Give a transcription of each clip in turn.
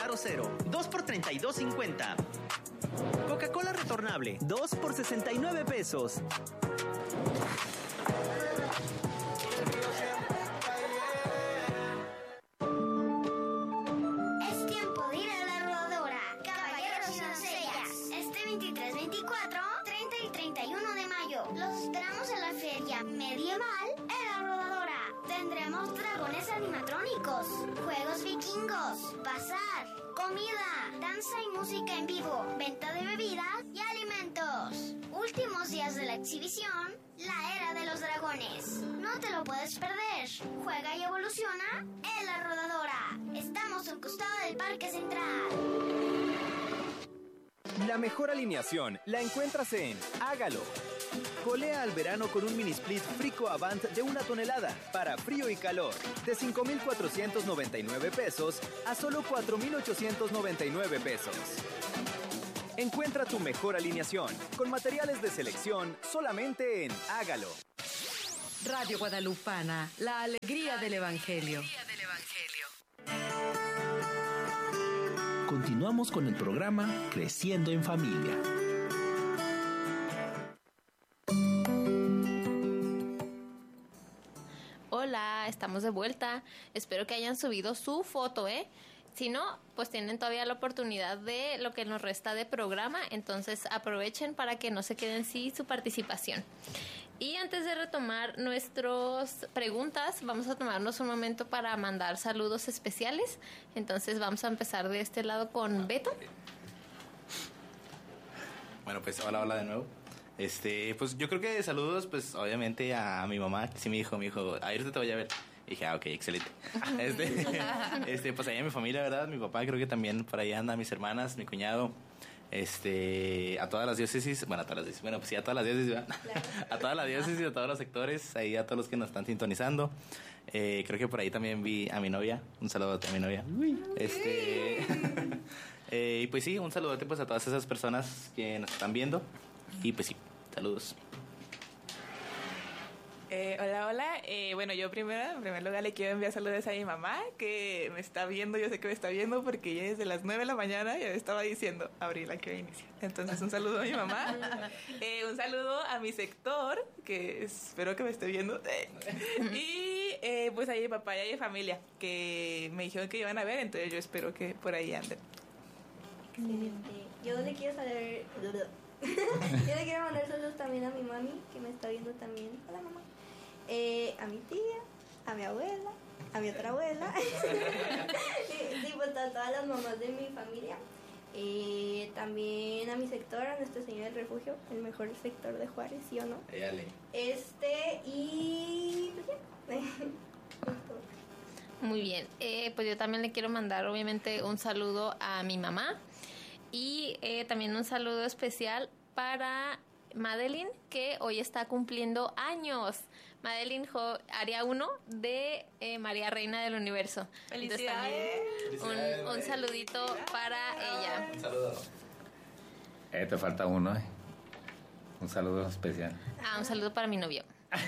arrocero, 2 por $32.50. Coca-Cola retornable, 2 por $69. Es tiempo de ir a la rodadora. Caballeros y doncellas. Este 23, 24, 30 y 31 de mayo. Los esperamos en la feria medieval en la rodadora. Tendremos dragones animatrónicos, juegos vikingos, bazar, comida, danza y música en vivo, venta de bebidas y alimentos. Últimos días de la exhibición, la era de los dragones. No te lo puedes perder. Juega y evoluciona en la rodadora. Estamos al costado del Parque Central. La mejor alineación la encuentras en Hágalo. Colea al verano con un mini split Frico Avant de 1 tonelada para frío y calor, de $5,499 a solo $4,899. Encuentra tu mejor alineación con materiales de selección solamente en Hágalo. Radio Guadalupana, la alegría del Evangelio. Continuamos con el programa Creciendo en Familia. Hola, estamos de vuelta. Espero que hayan subido su foto, ¿eh? Si no, pues tienen todavía la oportunidad de lo que nos resta de programa, entonces aprovechen para que no se queden sin su participación. Y antes de retomar nuestras preguntas, vamos a tomarnos un momento para mandar saludos especiales. Entonces vamos a empezar de este lado con Beto. Bueno, pues hola de nuevo. Pues yo creo que saludos, pues obviamente a mi mamá, que sí me dijo, ahorita te voy a ver. Y dije, ok, excelente. Pues ahí a mi familia, ¿verdad? Mi papá creo que también por ahí anda, mis hermanas, mi cuñado, a todas las diócesis, a todas las diócesis, ¿verdad? Claro. A todas las diócesis, a todos los sectores, ahí a todos los que nos están sintonizando. Creo que por ahí también vi a mi novia, un saludote a mi novia. Y pues sí, un saludote pues a todas esas personas que nos están viendo. Y pues sí, saludos. Hola. Bueno, yo en primer lugar le quiero enviar saludos a mi mamá, que me está viendo, yo sé que me está viendo porque ya desde las 9 de la mañana ya me estaba diciendo, Abril, ¿a qué hora inicia? Entonces un saludo a mi mamá, un saludo a mi sector, que espero que me esté viendo, y pues a mi papá y a mi familia, que me dijeron que iban a ver, entonces yo espero que por ahí anden. Excelente. Yo le quiero mandar saludos también a mi mami, que me está viendo también. Hola, mamá. A mi tía, a mi abuela, a mi otra abuela. Sí, pues a todas las mamás de mi familia. También a mi sector, a Nuestra Señora del Refugio, el mejor sector de Juárez, ¿sí o no? Y pues ya. Muy bien. Pues yo también le quiero mandar obviamente un saludo a mi mamá. Y también un saludo especial para Madeline, que hoy está cumpliendo años. Madeline, área 1 de María Reina del Universo. ¡Felicidades! Entonces también un saludito para ella. Un saludo. Te falta uno, un saludo especial. Un saludo para mi novio.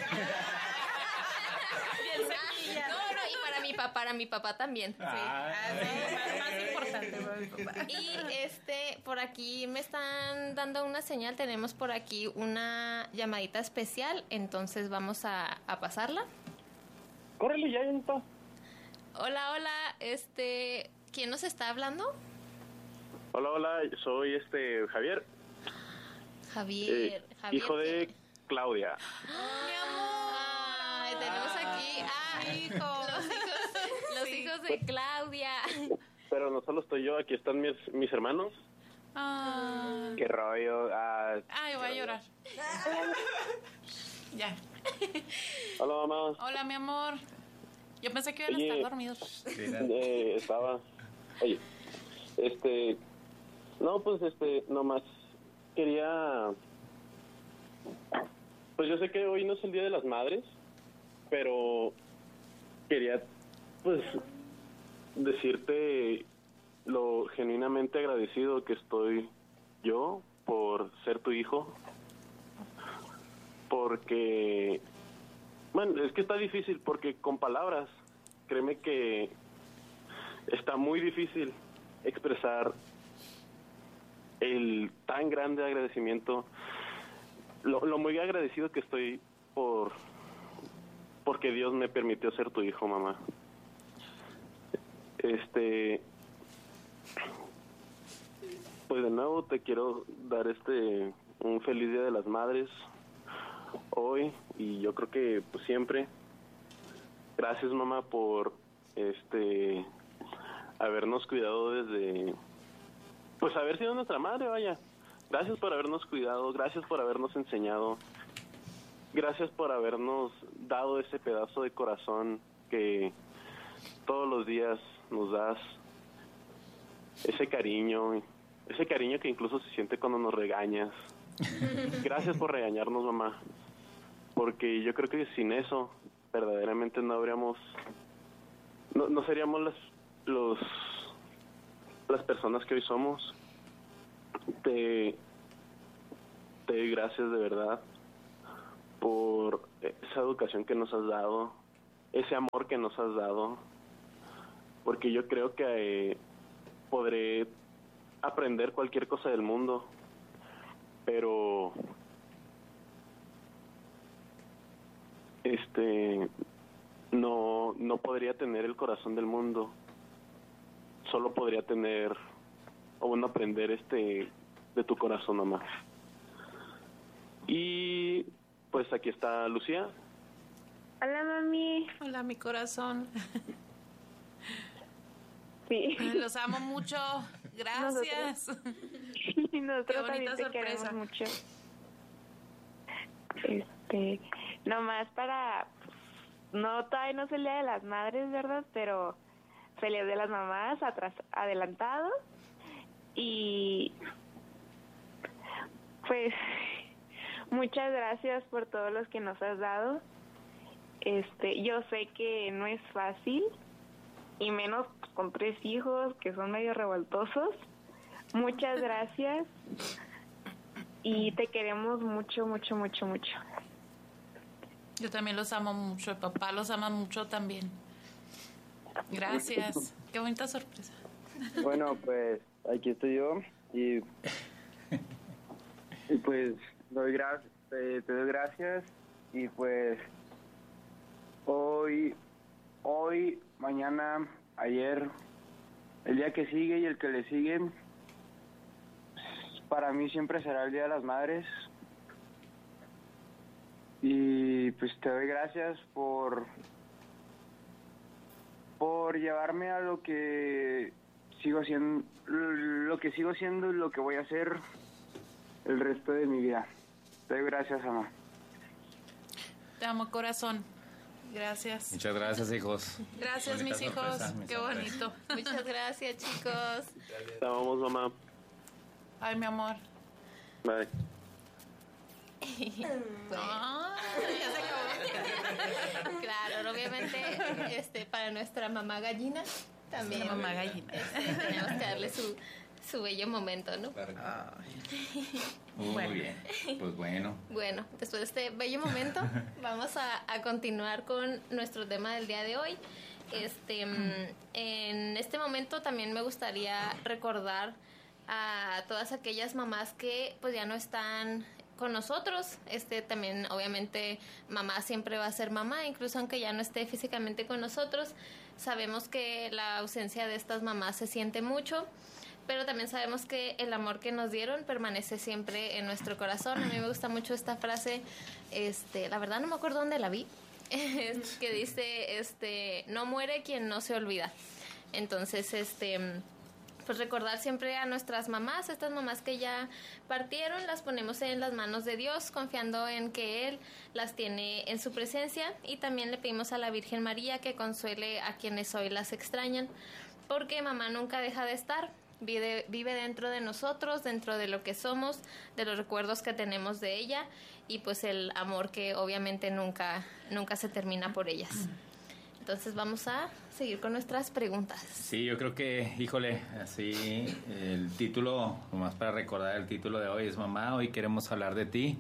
Para mi papá también. Sí. Más importante para mi papá. Y por aquí me están dando una señal. Tenemos por aquí una llamadita especial. Entonces vamos a pasarla. Córrele ya está. Hola. ¿Quién nos está hablando? Hola, soy Javier. Javier. Hijo de Claudia. Mi amor. Tenemos aquí hijo. Los hijos de Claudia. Pero no solo estoy yo, aquí están mis hermanos. Qué rollo. Ay, voy a llorar. Ya. Hola, mamá. Hola, mi amor. Yo pensé que iban a estar dormidos. Estaba. Oye, no, pues nomás quería. Pues yo sé que hoy no es el Día de las Madres, pero quería, pues, decirte lo genuinamente agradecido que estoy yo por ser tu hijo, porque, bueno, es que está difícil, porque con palabras, créeme que está muy difícil expresar el tan grande agradecimiento, lo muy agradecido que estoy porque Dios me permitió ser tu hijo, mamá. Pues de nuevo te quiero dar un feliz Día de las Madres hoy, y yo creo que pues siempre. Gracias, mamá, por habernos cuidado desde, pues haber sido nuestra madre, vaya. Gracias por habernos cuidado, gracias por habernos enseñado, gracias por habernos dado ese pedazo de corazón que todos los días nos das, ese cariño que incluso se siente cuando nos regañas. Gracias por regañarnos, mamá, porque yo creo que sin eso verdaderamente no seríamos las personas que hoy somos. Te doy gracias de verdad por esa educación que nos has dado, ese amor que nos has dado, porque yo creo que podré aprender cualquier cosa del mundo, pero no podría tener el corazón del mundo. Solo podría tener aprender de tu corazón, mamá. Y pues aquí está Lucía. Hola, mami. Hola, mi corazón. Sí. Los amo mucho. Gracias. Nosotros Qué bonita también te sorpresa. queremos mucho. Nomás para... No, todavía no es el Día de las Madres, ¿verdad? Pero feliz de las mamás, adelantado. Y pues muchas gracias por todos los que nos has dado. Yo sé que no es fácil, y menos con 3 hijos que son medio revoltosos. Muchas gracias y te queremos mucho, mucho, mucho, mucho. Yo también los amo mucho. El papá los ama mucho también. Gracias. Qué bonita sorpresa. Bueno, pues aquí estoy yo y pues te doy gracias, y pues hoy, mañana, ayer, el día que sigue y el que le sigue, para mí siempre será el Día de las Madres. Y pues te doy gracias por llevarme a lo que sigo siendo y lo que voy a hacer el resto de mi vida. Te doy gracias, mamá. Te amo, corazón. Gracias. Muchas gracias, hijos. Gracias, Bonita mis hijos. sorpresa, mis Qué amores. bonito. Muchas gracias, chicos. Te amamos, mamá. Ay, mi amor. Bye. Ya se acabó. Claro, obviamente, para nuestra mamá gallina también. Nuestra mamá gallina. Tenemos que darle su bello momento, ¿no? Muy bien. Pues bueno. Bueno, después de este bello momento, vamos a continuar con nuestro tema del día de hoy. En este momento también me gustaría recordar a todas aquellas mamás que pues ya no están con nosotros. También obviamente mamá siempre va a ser mamá, incluso aunque ya no esté físicamente con nosotros. Sabemos que la ausencia de estas mamás se siente mucho, pero también sabemos que el amor que nos dieron permanece siempre en nuestro corazón. A mí me gusta mucho esta frase, la verdad no me acuerdo dónde la vi, que dice, no muere quien no se olvida. Entonces, pues recordar siempre a nuestras mamás, estas mamás que ya partieron, las ponemos en las manos de Dios, confiando en que Él las tiene en su presencia, y también le pedimos a la Virgen María que consuele a quienes hoy las extrañan, porque mamá nunca deja de estar, vive dentro de nosotros, dentro de lo que somos, de los recuerdos que tenemos de ella, y pues el amor que obviamente nunca se termina por ellas. Entonces vamos a seguir con nuestras preguntas. Sí, yo creo que, híjole, así el título, nomás para recordar el título de hoy es Mamá, hoy queremos hablar de ti.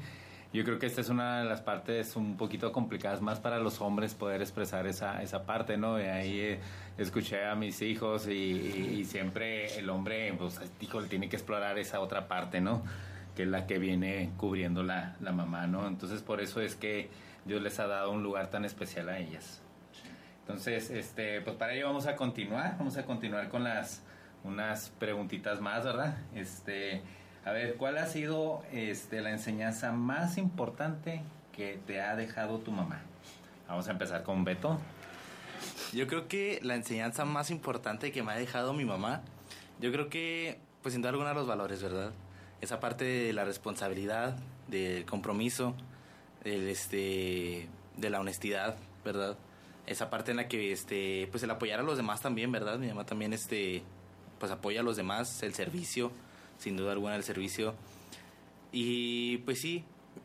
Yo creo que esta es una de las partes un poquito complicadas más para los hombres poder expresar esa parte, ¿no? Y ahí escuché a mis hijos y siempre el hombre, pues, híjole, tiene que explorar esa otra parte, ¿no? Que es la que viene cubriendo la mamá, ¿no? Entonces, por eso es que Dios les ha dado un lugar tan especial a ellas. Entonces, pues para ello vamos a continuar con unas preguntitas más, ¿verdad? A ver, ¿cuál ha sido la enseñanza más importante que te ha dejado tu mamá? Vamos a empezar con Beto. Yo creo que la enseñanza más importante que me ha dejado mi mamá, yo creo que, pues sin duda alguna, los valores, ¿verdad? Esa parte de la responsabilidad, del compromiso, de la honestidad, ¿verdad? Esa parte en la que, pues el apoyar a los demás también, ¿verdad? Mi mamá también, pues apoya a los demás, el servicio, sin duda alguna el servicio. Y pues sí,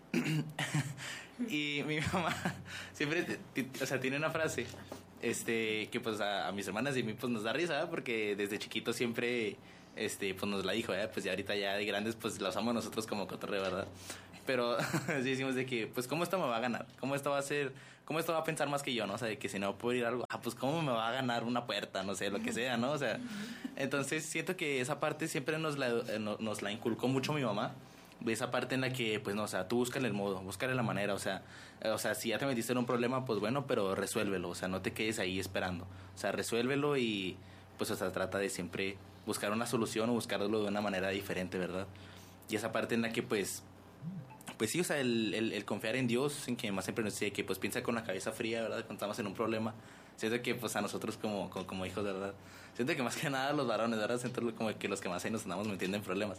y mi mamá siempre, tiene una frase, que pues a mis hermanas y a mí pues nos da risa, ¿verdad? Porque desde chiquito siempre, pues nos la dijo, pues ya ahorita ya de grandes pues la usamos nosotros como cotorreo, ¿verdad? Pero sí decimos de que, pues, ¿cómo esto me va a ganar? ¿Cómo esto va a ser? ¿Cómo esto va a pensar más que yo, no? O sea, de que si no puedo ir a algo, pues, ¿cómo me va a ganar una puerta? No sé, lo que sea, ¿no? O sea, entonces siento que esa parte siempre nos la inculcó mucho mi mamá. De esa parte en la que, pues, no, o sea, tú búscale el modo, búscale la manera, o sea, si ya te metiste en un problema, pues, bueno, pero resuélvelo, o sea, no te quedes ahí esperando. O sea, resuélvelo y, pues, o sea, trata de siempre buscar una solución o buscarlo de una manera diferente, ¿verdad? Y esa parte en la que, pues sí, o sea, el confiar en Dios, en que más siempre nos dice que pues piensa con la cabeza fría, ¿verdad? Cuando estamos en un problema. Siento que pues a nosotros como hijos, ¿verdad? Siento que más que nada los varones, ¿verdad? Siento como que los que más ahí nos andamos metiendo en problemas.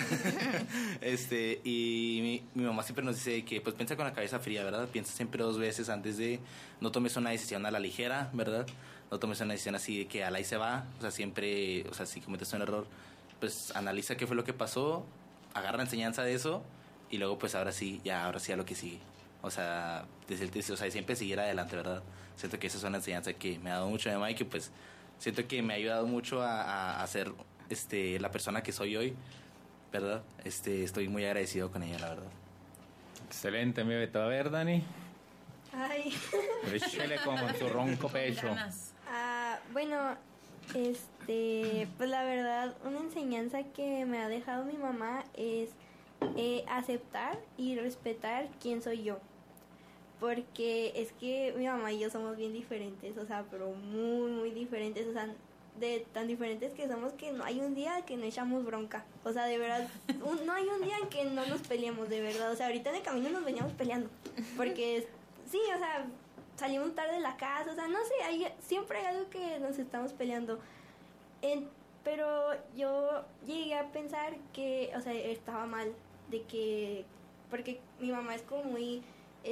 Y mi mamá siempre nos dice que pues piensa con la cabeza fría, ¿verdad? Piensa siempre 2 veces antes de, no tomes una decisión a la ligera, ¿verdad? No tomes una decisión así de que al ahí se va. O sea, siempre, o sea, si cometes un error, pues analiza qué fue lo que pasó, agarra enseñanza de eso. Y luego, pues, ahora sí a lo que sigue. O sea, siempre seguir adelante, ¿verdad? Siento que esa es una enseñanza que me ha dado mucho mi mamá y que, pues, siento que me ha ayudado mucho a ser la persona que soy hoy, ¿verdad? Estoy muy agradecido con ella, la verdad. Excelente, mi Beto. A ver, Dani. Ay. Échale con su ronco pecho. Bueno, pues la verdad, una enseñanza que me ha dejado mi mamá es aceptar y respetar quién soy yo, porque es que mi mamá y yo somos bien diferentes, o sea, pero muy muy diferentes, o sea, de tan diferentes que somos que no hay un día que no echamos bronca, o sea, de verdad, no hay un día en que no nos peleemos, de verdad, o sea, ahorita en el camino nos veníamos peleando, porque sí, o sea, salimos tarde de la casa, o sea, no sé, siempre hay algo que nos estamos peleando. Pero yo llegué a pensar que, o sea, estaba mal, de que, porque mi mamá es como muy,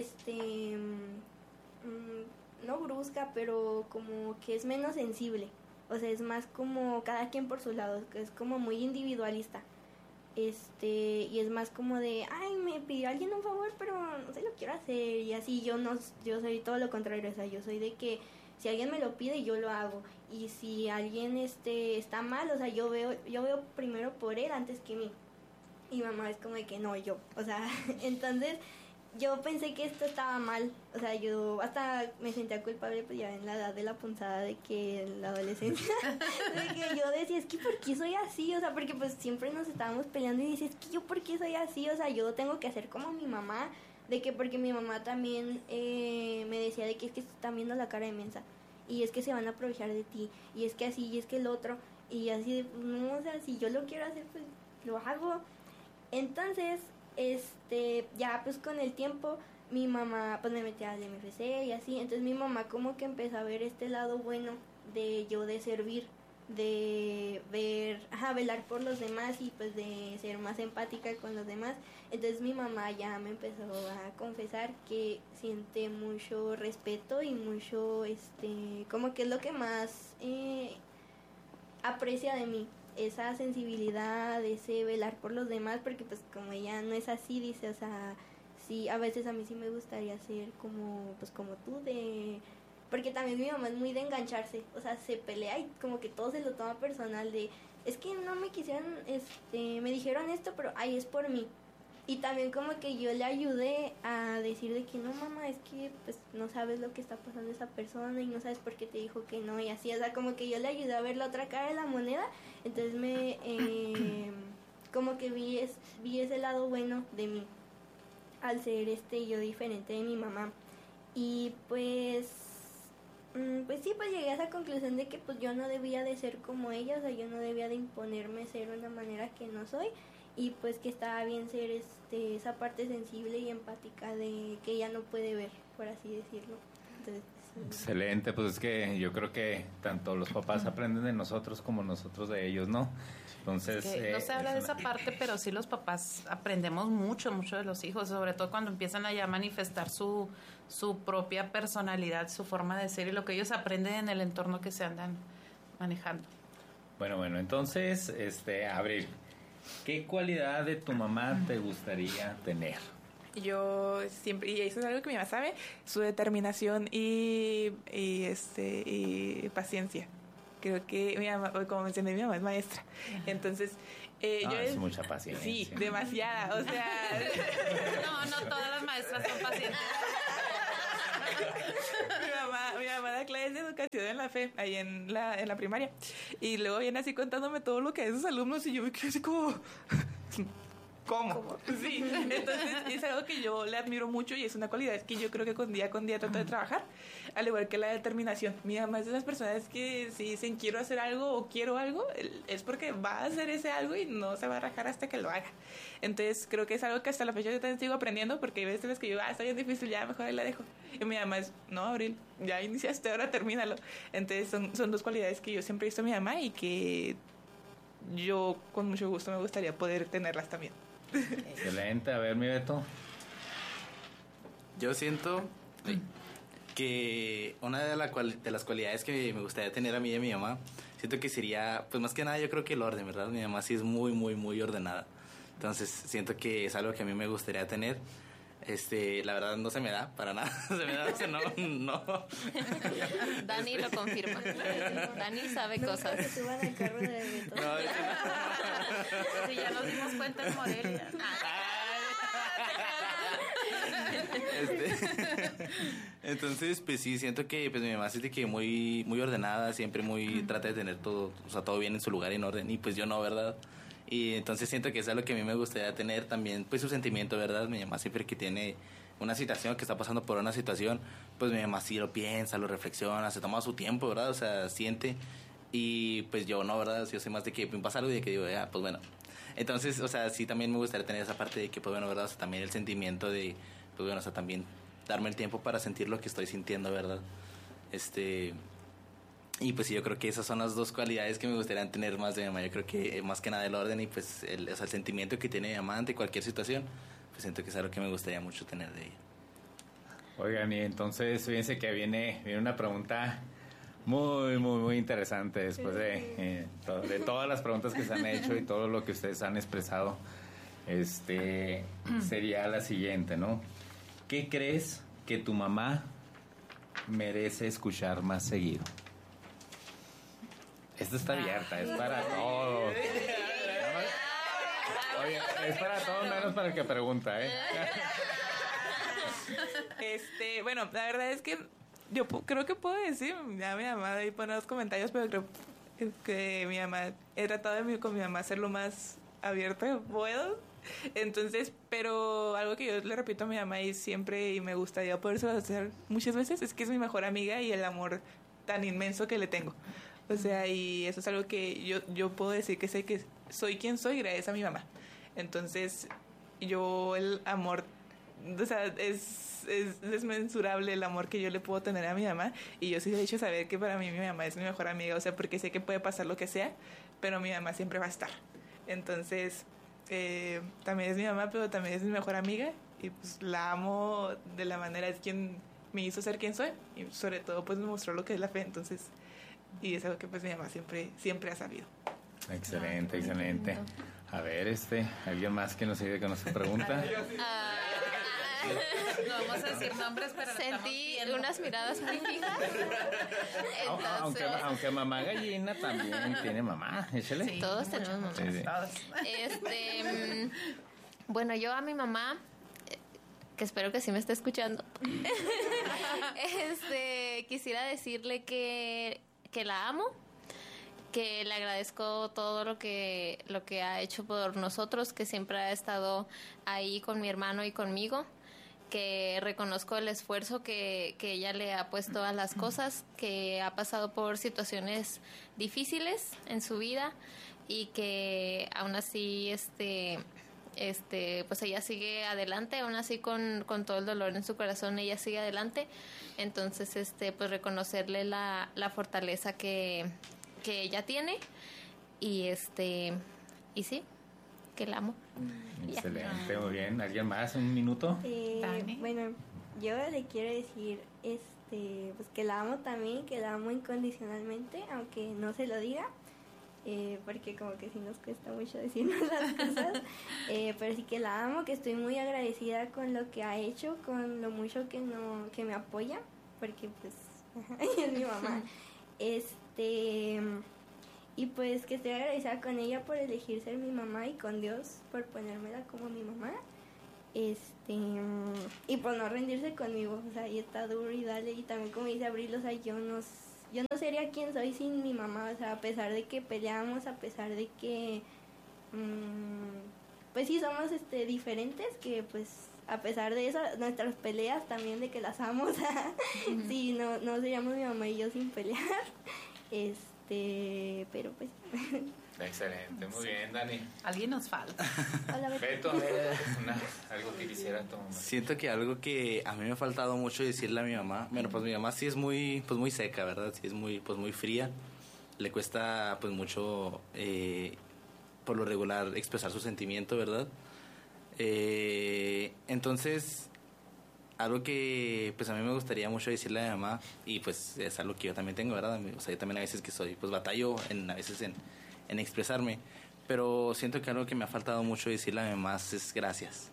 no brusca, pero como que es menos sensible, o sea, es más como cada quien por su lado, que es como muy individualista, y es más como de, ay, me pidió alguien un favor, pero no sé, lo quiero hacer, y así. Yo soy todo lo contrario, o sea, yo soy de que si alguien me lo pide, yo lo hago. Y si alguien está mal, o sea, yo veo primero por él antes que mí. Y mamá es como de que no, yo. O sea, entonces yo pensé que esto estaba mal. O sea, yo hasta me sentía culpable, pues ya en la edad de la punzada, de que en la adolescencia, de que yo decía, es que ¿por qué soy así? O sea, porque pues siempre nos estábamos peleando y decía, es que yo ¿por qué soy así? O sea, yo tengo que hacer como mi mamá. De que porque mi mamá también me decía de que es que están viendo la cara de mensa. Y es que se van a aprovechar de ti. Y es que así, y es que el otro. Y así de, no, o sea, si yo lo quiero hacer, pues lo hago. Entonces, ya pues con el tiempo, mi mamá pues me metía al MFC y así. Entonces mi mamá como que empezó a ver este lado bueno de yo de servir, de velar por los demás y pues de ser más empática con los demás. Entonces mi mamá ya me empezó a confesar que siente mucho respeto y mucho, como que es lo que más aprecia de mí, esa sensibilidad, ese velar por los demás, porque pues como ella no es así, dice, o sea, sí, a veces a mí sí me gustaría ser como, pues como tú, porque también mi mamá es muy de engancharse, o sea, se pelea y como que todo se lo toma personal, de, es que no me quisieron, me dijeron esto, pero ay, es por mí. Y también como que yo le ayudé a decir de que no, mamá, es que pues no sabes lo que está pasando esa persona y no sabes por qué te dijo que no y así. O sea, como que yo le ayudé a ver la otra cara de la moneda. Entonces como que vi ese lado bueno de mí al ser yo diferente de mi mamá. Y pues sí, pues llegué a esa conclusión de que pues yo no debía de ser como ella, o sea, yo no debía de imponerme ser una manera que no soy. Y pues que estaba bien ser esa parte sensible y empática de que ella no puede ver, por así decirlo. Entonces, sí. Excelente, pues es que yo creo que tanto los papás aprenden de nosotros como nosotros de ellos, ¿no? Entonces, es que no se habla de esa parte, pero sí los papás aprendemos mucho de los hijos, sobre todo cuando empiezan a ya manifestar su propia personalidad, su forma de ser y lo que ellos aprenden en el entorno que se andan manejando. Bueno, entonces, Abril, ¿qué cualidad de tu mamá te gustaría tener? Yo siempre, y eso es algo que mi mamá sabe, su determinación y paciencia. Creo que mi mamá, como mencioné, mi mamá es maestra. Entonces, es mucha paciencia. Sí, demasiada. O sea, no todas las maestras son pacientes. Mi mamá da clases de educación en la fe, ahí en la primaria. Y luego viene así contándome todo lo que hay de sus alumnos y yo me quedo así como... ¿Cómo? Sí, entonces es algo que yo le admiro mucho y es una cualidad que yo creo que con día trato de trabajar, al igual que la determinación. Mi mamá es de esas personas que si dicen quiero hacer algo o quiero algo, es porque va a hacer ese algo y no se va a rajar hasta que lo haga. Entonces creo que es algo que hasta la fecha yo también sigo aprendiendo, porque hay veces que yo, está bien difícil, ya mejor ahí la dejo. Y mi mamá es, no, Abril, ya iniciaste, ahora termínalo. Entonces son dos cualidades que yo siempre he visto en mi mamá y que yo con mucho gusto me gustaría poder tenerlas también. Excelente, a ver, mi Beto. Yo siento que una de las cualidades que me gustaría tener a mí y a mi mamá, siento que sería, pues más que nada yo creo que el orden, ¿verdad? Mi mamá sí es muy, muy, muy ordenada. Entonces siento que es algo que a mí me gustaría tener. La verdad no se me da para nada. Se me da, no. Dani lo confirma. Dani sabe cosas. Se suban al carro de Beto. Sí, ya nos dimos cuenta en Morelia. Entonces, pues sí, siento que pues mi mamá es de que muy, muy ordenada, siempre trata de tener todo, o sea, todo bien en su lugar, en orden, y pues yo no, ¿verdad? Y entonces siento que es algo que a mí me gustaría tener también, pues su sentimiento, ¿verdad? Mi mamá siempre que tiene una situación, que está pasando por una situación, pues mi mamá sí lo piensa, lo reflexiona, se toma su tiempo, ¿verdad? O sea, siente. Y pues yo no, ¿verdad? Yo soy más de que me pasa algo y de que digo, pues bueno. Entonces, o sea, sí también me gustaría tener esa parte de que, pues bueno, ¿verdad? O sea, también el sentimiento de, pues bueno, o sea, también darme el tiempo para sentir lo que estoy sintiendo, ¿verdad? Y pues sí, yo creo que esas son las dos cualidades que me gustaría tener más de mi mamá. Yo creo que más que nada el orden y pues el sentimiento que tiene mi mamá ante cualquier situación, pues siento que es algo que me gustaría mucho tener de ella. Oigan, y entonces fíjense que viene una pregunta muy, muy, muy interesante después de todas las preguntas que se han hecho y todo lo que ustedes han expresado. Sería la siguiente, ¿no? ¿Qué crees que tu mamá merece escuchar más seguido? Esta está abierta, es para todos. Oye, es para todos menos para el que pregunta, ¿eh? Bueno, la verdad es que yo creo que puedo decir, ya mi mamá ahí pone los comentarios, pero creo que mi mamá, he tratado con mi mamá ser lo más abierto que puedo. Entonces, pero algo que yo le repito a mi mamá y siempre y me gustaría poder hacer muchas veces es que es mi mejor amiga y el amor tan inmenso que le tengo. O sea, y eso es algo que yo puedo decir que sé que soy quien soy gracias a mi mamá. Entonces, el amor, o sea, es desmensurable el amor que yo le puedo tener a mi mamá. Y yo sí le he hecho saber que para mí mi mamá es mi mejor amiga. O sea, porque sé que puede pasar lo que sea, pero mi mamá siempre va a estar. Entonces, también es mi mamá, pero también es mi mejor amiga. Y pues la amo de la manera, es quien me hizo ser quien soy. Y sobre todo, pues me mostró lo que es la fe. Entonces... y es algo que pues mi mamá siempre ha sabido. Excelente, excelente. A ver, alguien más que nos sigue con nuestra pregunta. No vamos a decir nombres, pero sentí unas miradas muy fijas. Aunque mamá gallina también tiene mamá, échale. Sí, todos tenemos mamá. Sí. Bueno, yo a mi mamá, que espero que sí me esté escuchando, quisiera decirle que la amo, que le agradezco todo lo que ha hecho por nosotros, que siempre ha estado ahí con mi hermano y conmigo, que reconozco el esfuerzo que ella le ha puesto a las cosas, que ha pasado por situaciones difíciles en su vida y que aún así pues ella sigue adelante, aún así con todo el dolor en su corazón, ella sigue adelante. Entonces, pues reconocerle la fortaleza que ella tiene y sí, que la amo. Excelente, muy bien. ¿Alguien más? ¿Un minuto? Bueno, yo le quiero decir pues que la amo también, que la amo incondicionalmente, aunque no se lo diga, porque como que sí nos cuesta mucho decirnos las cosas, pero sí que la amo, que estoy muy agradecida con lo que ha hecho, con lo mucho que me apoya, porque pues es mi mamá. Y pues que estoy agradecida con ella por elegir ser mi mamá y con Dios por ponérmela como mi mamá. Y por no rendirse conmigo, o sea, y está duro y dale. Y también como dice Abril, o sea, yo no sería quien soy sin mi mamá, o sea, a pesar de que peleamos, a pesar de que pues sí somos diferentes, que pues a pesar de eso, nuestras peleas también, de que las amo, o sea, sí, no seríamos mi mamá y yo sin pelear. Pero pues Excelente, muy bien, Dani. Alguien nos falta. Hola, Beto, algo que quisiera tomar. Siento que algo que a mí me ha faltado mucho decirle a mi mamá, bueno, pues mi mamá sí es muy seca, ¿verdad? Sí es muy fría. Le cuesta pues mucho, por lo regular, expresar su sentimiento, ¿verdad? Entonces, algo que pues a mí me gustaría mucho decirle a mi mamá, y pues es algo que yo también tengo, ¿verdad? O sea, yo también a veces que soy, pues batallo a veces en expresarme, pero siento que algo que me ha faltado mucho decirle a mi mamá es gracias,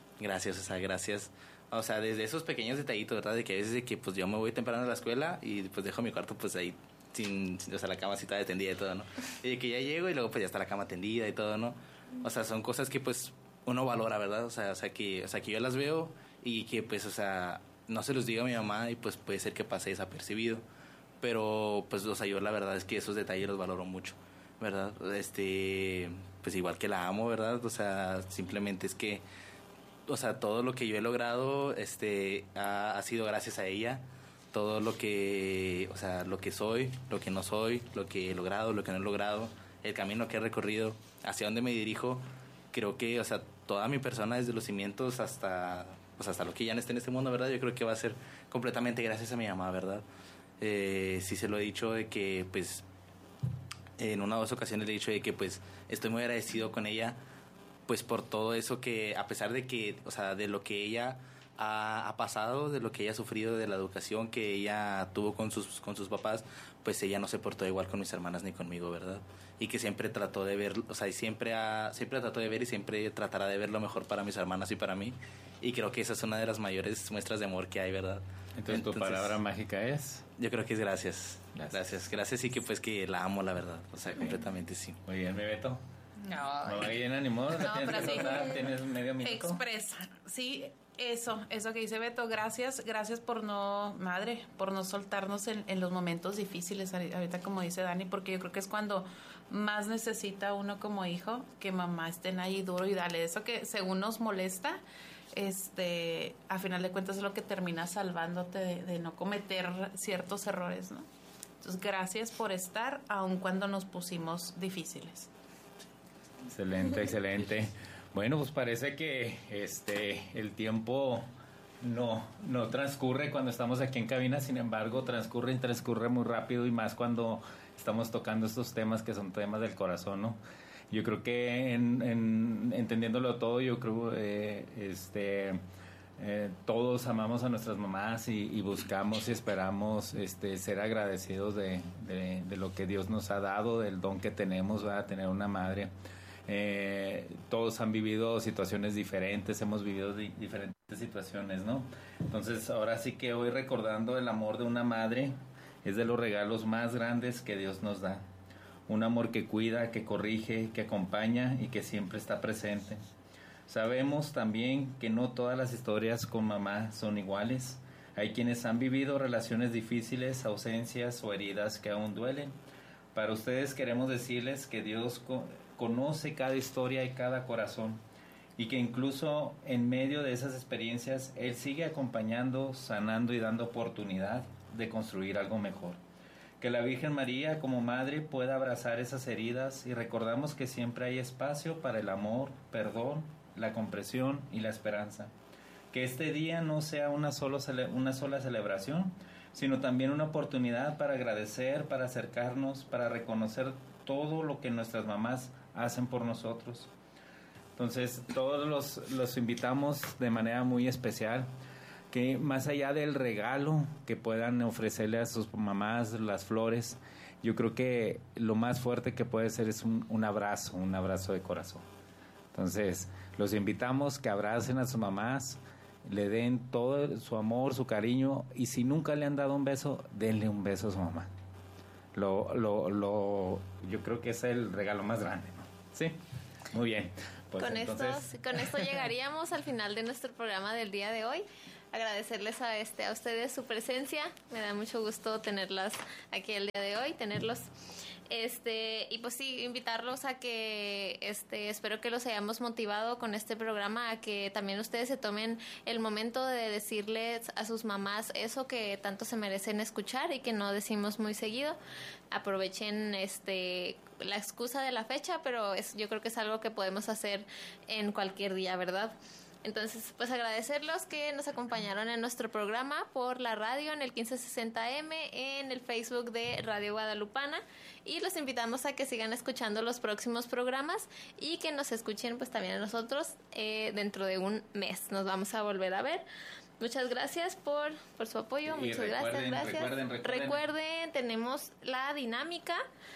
o sea, desde esos pequeños detallitos, ¿verdad? De que a veces de que pues yo me voy temprano a la escuela y pues dejo mi cuarto pues ahí o sea, la cama así toda tendida y todo, ¿no? Y de que ya llego y luego pues ya está la cama tendida y todo, ¿no? O sea, son cosas que pues uno valora, ¿verdad? O sea que yo las veo y que pues, o sea, no se los digo a mi mamá y pues puede ser que pase desapercibido, pero pues, o sea, yo la verdad es que esos detalles los valoro mucho, ¿verdad? Pues igual que la amo, ¿verdad? O sea, simplemente es que, o sea, todo lo que yo he logrado, ha sido gracias a ella. Todo lo que, o sea, lo que soy, lo que no soy, lo que he logrado, lo que no he logrado, el camino que he recorrido, hacia dónde me dirijo, creo que, o sea, toda mi persona desde los cimientos hasta lo que ya no esté en este mundo, ¿verdad? Yo creo que va a ser completamente gracias a mi mamá, ¿verdad? Sí se lo he dicho de que, pues, en una o dos ocasiones le he dicho de que, pues, estoy muy agradecido con ella, pues, por todo eso que, a pesar de que, o sea, de lo que ella ha pasado, de lo que ella ha sufrido, de la educación que ella tuvo con sus papás, pues ella no se portó igual con mis hermanas ni conmigo, ¿verdad? Y que siempre trató de ver, o sea, y siempre trató de ver y siempre tratará de ver lo mejor para mis hermanas y para mí. Y creo que esa es una de las mayores muestras de amor que hay, ¿verdad? Entonces tu palabra mágica es... Yo creo que es gracias y que pues que la amo, la verdad, o sea, completamente sí. Muy bien, mi Beto. No, Guillena, ni modo, no, pero sí. Tienes medio minuto. Expresa, sí, eso que dice Beto, gracias por no soltarnos en los momentos difíciles, ahorita como dice Dani, porque yo creo que es cuando más necesita uno como hijo, que mamá estén ahí duro y dale, eso que según nos molesta, a final de cuentas es lo que termina salvándote de no cometer ciertos errores, ¿no? Entonces, gracias por estar, aun cuando nos pusimos difíciles. Excelente. Bueno, pues parece que el tiempo no transcurre cuando estamos aquí en cabina, sin embargo, transcurre muy rápido, y más cuando estamos tocando estos temas que son temas del corazón, ¿no? Yo creo que entendiéndolo todo, yo creo todos amamos a nuestras mamás y buscamos y esperamos ser agradecidos de lo que Dios nos ha dado, del don que tenemos, ¿verdad? Tener una madre. Todos han vivido situaciones diferentes, hemos vivido diferentes situaciones, ¿no? Entonces ahora sí que hoy, recordando el amor de una madre, es de los regalos más grandes que Dios nos da. Un amor que cuida, que corrige, que acompaña y que siempre está presente. Sabemos también que no todas las historias con mamá son iguales. Hay quienes han vivido relaciones difíciles, ausencias o heridas que aún duelen. Para ustedes queremos decirles que Dios conoce cada historia y cada corazón, y que incluso en medio de esas experiencias Él sigue acompañando, sanando y dando oportunidad de construir algo mejor. Que la Virgen María como madre pueda abrazar esas heridas, y recordamos que siempre hay espacio para el amor, perdón, la comprensión y la esperanza. Que este día no sea una sola celebración, sino también una oportunidad para agradecer, para acercarnos, para reconocer todo lo que nuestras mamás hacen por nosotros. Entonces, todos los invitamos de manera muy especial, que más allá del regalo que puedan ofrecerle a sus mamás, las flores, yo creo que lo más fuerte que puede ser es un abrazo de corazón. Entonces, los invitamos que abracen a sus mamás, le den todo su amor, su cariño, y si nunca le han dado un beso, denle un beso a su mamá. Yo creo que es el regalo más grande, ¿no? Sí, muy bien. Pues con entonces... esto llegaríamos al final de nuestro programa del día de hoy. Agradecerles a ustedes su presencia. Me da mucho gusto tenerlas aquí el día de hoy, tenerlos. Y pues sí, invitarlos a que espero que los hayamos motivado con este programa, a que también ustedes se tomen el momento de decirles a sus mamás eso que tanto se merecen escuchar y que no decimos muy seguido. Aprovechen la excusa de la fecha, pero yo creo que es algo que podemos hacer en cualquier día, ¿verdad? Entonces, pues agradecerlos que nos acompañaron en nuestro programa por la radio en el 1560M, en el Facebook de Radio Guadalupana, y los invitamos a que sigan escuchando los próximos programas y que nos escuchen pues también a nosotros dentro de un mes. Nos vamos a volver a ver. Muchas gracias por su apoyo. Y muchas gracias. Recuerden, tenemos la dinámica.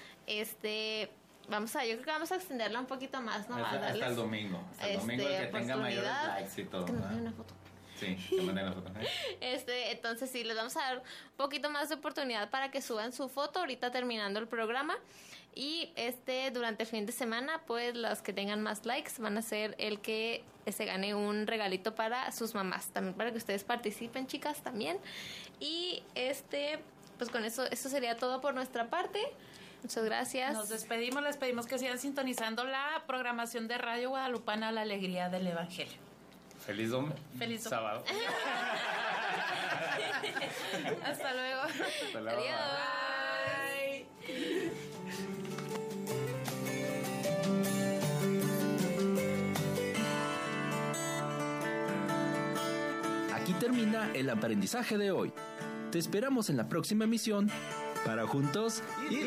Yo creo que vamos a extenderla un poquito más, ¿no? Hasta el domingo. Hasta el domingo, el que tenga mayores likes y todo. Que nos manden una foto. Sí, que manden la foto. Entonces sí, les vamos a dar un poquito más de oportunidad para que suban su foto ahorita terminando el programa. Y durante el fin de semana, pues los que tengan más likes van a ser el que se gane un regalito para sus mamás. También para que ustedes participen, chicas, también. Y pues con eso sería todo por nuestra parte. Muchas gracias. Nos despedimos, les pedimos que sigan sintonizando la programación de Radio Guadalupana, La Alegría del Evangelio. Feliz sábado. Hasta luego. Hasta luego. Adiós. Bye. Aquí termina el aprendizaje de hoy. Te esperamos en la próxima emisión para juntos